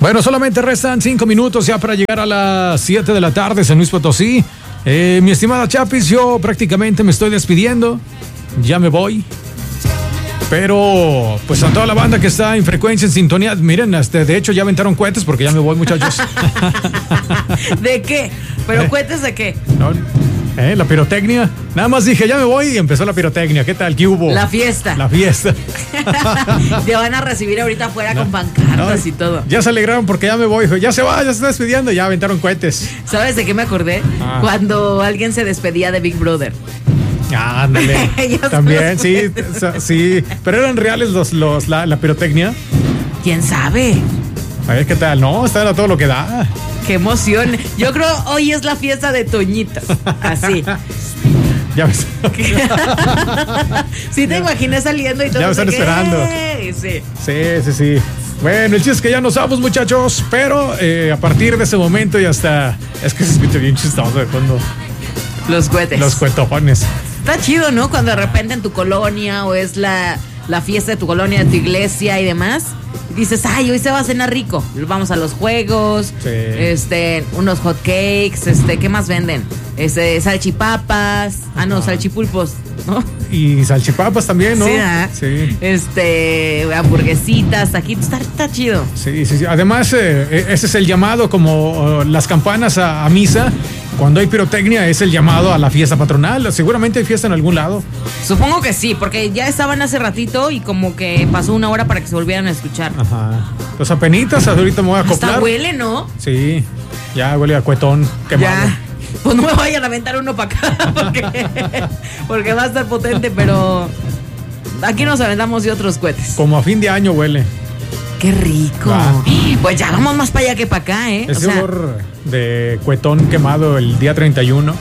Bueno, solamente restan 5 minutos ya para llegar a las 7 de la tarde en San Luis Potosí. Mi estimada Chapis, yo prácticamente me estoy despidiendo. Ya me voy. Pero, pues a toda la banda que está en frecuencia, en sintonía, miren, de hecho ya aventaron cohetes porque ya me voy, muchachos. ¿De qué? ¿Pero cohetes de qué? No, la pirotecnia. Nada más dije, ya me voy y empezó la pirotecnia. ¿Qué tal? ¿Qué hubo? La fiesta. La fiesta. Te van a recibir ahorita afuera con pancartas y todo. Ya se alegraron porque ya me voy. Ya se va, ya se está despidiendo. Ya aventaron cohetes. ¿Sabes de qué me acordé? Cuando alguien se despedía de Big Brother. Ándale. También, sí. Pero eran reales la pirotecnia. ¿Quién sabe? A ver qué tal. No, está a todo lo que da. ¡Qué emoción! Yo creo hoy es la fiesta de Toñito. Así. Ya ves. Sí, te imaginé saliendo y todo. Ya me están esperando. Sí. Bueno, el chiste es que ya nos vamos, muchachos. Pero a partir de ese momento y hasta. Es que se escucha bien chistoso de fondo. Los cohetes. Los cuetojones. Está chido, ¿no? Cuando de repente en tu colonia o es la fiesta de tu colonia, de tu iglesia y demás. Dices, ay, hoy se va a cenar rico. Vamos a los juegos, unos hot cakes, ¿qué más venden? Salchipapas, salchipulpos, ¿no? Y salchipapas también, ¿no? Sí. Hamburguesitas, taquitos, está chido. Sí. Además, ese es el llamado como las campanas a misa. Cuando hay pirotecnia es el llamado a la fiesta patronal. Seguramente hay fiesta en algún lado. Supongo que sí, porque ya estaban hace ratito y como que pasó una hora para que se volvieran a escuchar. Ajá. Los apenitas, ahorita me voy a acoplar. Hasta huele, ¿no? Sí, ya huele a cuetón quemado. Ya. Pues no me vayan a aventar uno para acá porque va a estar potente, pero aquí nos aventamos de otros cohetes. Como a fin de año huele. ¡Qué rico! Pues ya vamos más para allá que para acá, ¿eh? Ese olor de cuetón quemado el día 31.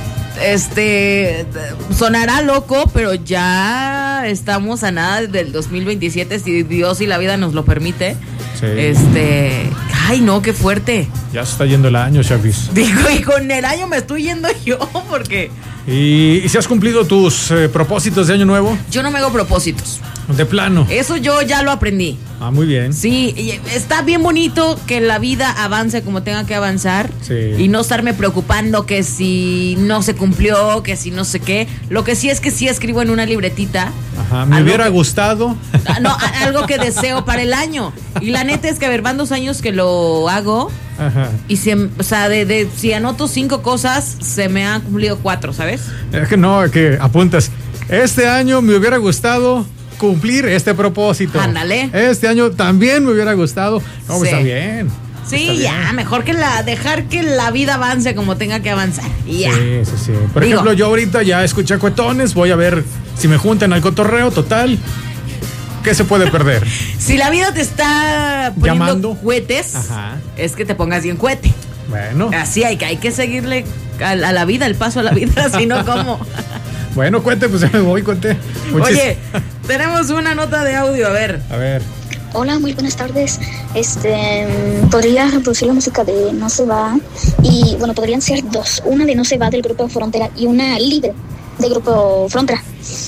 Sonará loco, pero ya estamos a nada del 2027, si Dios y la vida nos lo permite. Sí. Ay, no, qué fuerte. Ya se está yendo el año, Chavis. Digo, y con el año me estoy yendo yo, porque... ¿Y si has cumplido tus propósitos de año nuevo? Yo no me hago propósitos. De plano. Eso yo ya lo aprendí. Muy bien. Sí, está bien bonito que la vida avance como tenga que avanzar. Sí. Y no estarme preocupando que si no se cumplió, que si no sé qué. Lo que sí es que sí escribo en una libretita. Ajá, me hubiera gustado. No, algo que deseo para el año. Y la neta es que, a ver, van 2 años que lo hago. Ajá. Y si anoto 5 cosas, se me han cumplido 4, ¿sabes? Es que apuntas. Este año me hubiera gustado cumplir este propósito. Ándale. Este año también me hubiera gustado. No, pues Sí. está bien. Sí, está ya, bien. mejor que dejar que la vida avance como tenga que avanzar. Y ya. Sí. Por ejemplo, yo ahorita ya escuché cuetones, voy a ver si me juntan al cotorreo, total. ¿Qué se puede perder? Si la vida te está poniendo Llamando. Cohetes, es que te pongas bien cohete. Bueno. Así hay que seguirle a la vida, el paso a la vida, si no, ¿cómo? Bueno, cuente, pues ya me voy, cuente. Oye, tenemos una nota de audio, a ver. Hola, muy buenas tardes. Podría reproducir la música de No Se Va. Y bueno, podrían ser 2. Una de No Se Va del grupo Frontera y una libre del grupo Frontera.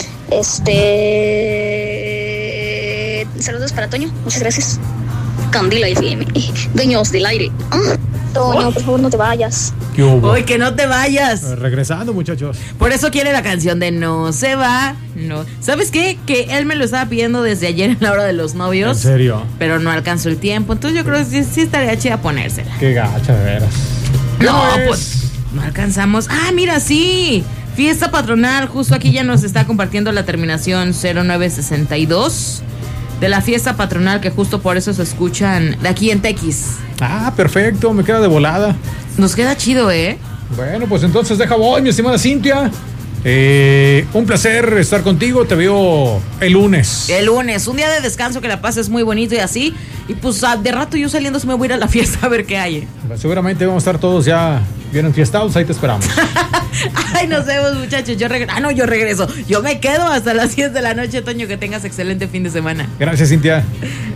Saludos para Toño, muchas gracias. Candila FM, dueños del aire. Toño, por favor, no te vayas. ¿Qué hubo? Uy, que no te vayas. Regresando, muchachos. Por eso quiere la canción de No Se Va. No. ¿Sabes qué? Que él me lo estaba pidiendo desde ayer en la hora de los novios. ¿En serio? Pero no alcanzó el tiempo. Entonces yo creo que sí estaría chida ponérsela. Qué gacha, de veras. No, pues no alcanzamos. Mira, sí. Fiesta patronal. Justo aquí ya nos está compartiendo la terminación 0962 de la fiesta patronal, que justo por eso se escuchan de aquí en Tequis. Perfecto, me queda de volada. Nos queda chido, ¿eh? Bueno, pues entonces voy, mi estimada Cintia. Un placer estar contigo, te veo el lunes. El lunes, un día de descanso, que la pases muy bonito y así. Y pues de rato yo saliendo me voy a ir a la fiesta a ver qué hay. Seguramente vamos a estar todos ya bien enfiestados, ahí te esperamos. Ay, nos vemos, muchachos. Yo regreso. Yo me quedo hasta las 10 de la noche, Toño. Que tengas excelente fin de semana. Gracias, Cintia.